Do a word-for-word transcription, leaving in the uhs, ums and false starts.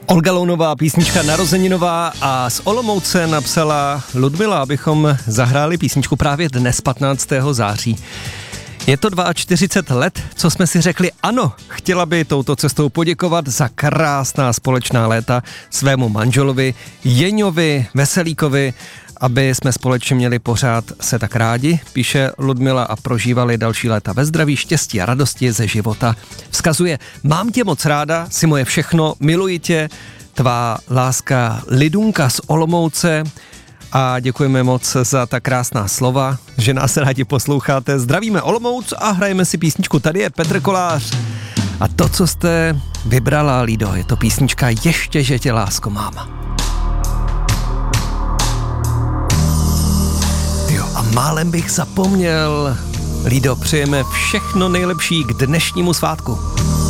Olga Lounová, písnička narozeninová, a z Olomouce napsala Ludmila, abychom zahráli písničku právě dnes patnáctého září. Je to čtyřicet dva let, co jsme si řekli ano, chtěla by touto cestou poděkovat za krásná společná léta svému manželovi Jeňovi Veselíkovi, aby jsme společně měli pořád se tak rádi, píše Ludmila, a prožívali další léta ve zdraví, štěstí a radosti ze života. Vzkazuje: mám tě moc ráda, jsi moje všechno, miluji tě, tvá láska Lidunka z Olomouce. A děkujeme moc za ta krásná slova, že nás rádi posloucháte. Zdravíme Olomouc a hrajeme si písničku. Tady je Petr Kolář. A to, co jste vybrala, Lido, je to písnička Ještě, že tě lásko mám. Jo, a málem bych zapomněl. Lido, přejeme všechno nejlepší k dnešnímu svátku.